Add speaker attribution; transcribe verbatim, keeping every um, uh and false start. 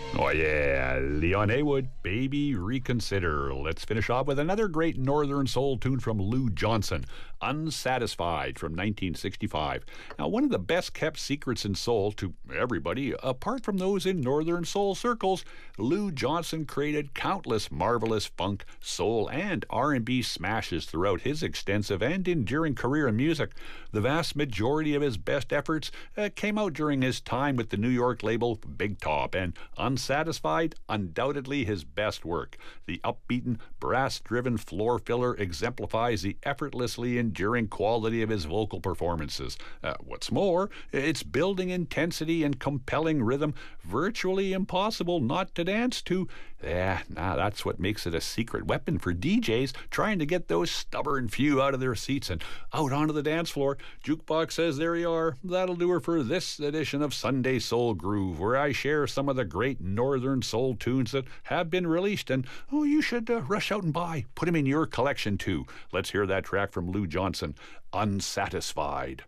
Speaker 1: Oh, yeah. Leon Haywood, Baby Reconsider. Let's finish off with another great Northern Soul tune from Lou Johnson, Unsatisfied from nineteen sixty-five. Now, one of the best kept secrets in soul to everybody, apart from those in Northern Soul circles, Lou Johnson created countless marvelous funk, soul, and R and B smashes throughout his extensive and enduring career in music. The vast majority of his best efforts uh, came out during his time with the New York label Big Top, and Unsatisfied, undoubtedly his best work. The upbeaten, brass-driven floor filler exemplifies the effortlessly enduring quality of his vocal performances. Uh, what's more, its building intensity and compelling rhythm virtually impossible not to dance to. Yeah, now that's what makes it a secret weapon for D Js trying to get those stubborn few out of their seats and out onto the dance floor. Jukebox says there you are. That'll do her for this edition of Sunday Soul Groove, where I share some of the great Northern Soul tunes that have been released, and oh, you should uh, rush out and buy. Put them in your collection too. Let's hear that track from Lou Johnson, Unsatisfied.